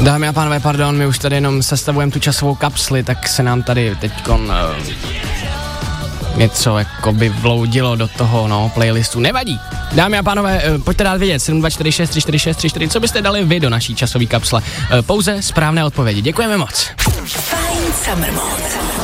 Dámy a pánové, pardon, my už tady jenom sestavujeme tu časovou kapsli, tak se nám tady teďkon něco jako by vloudilo do toho, playlistu. Nevadí. Dámy a pánové, pojďte dát vědět, 724634634, co byste dali vy do naší časové kapsle. Pouze správné odpovědi. Děkujeme moc. Fajn Summer Mode.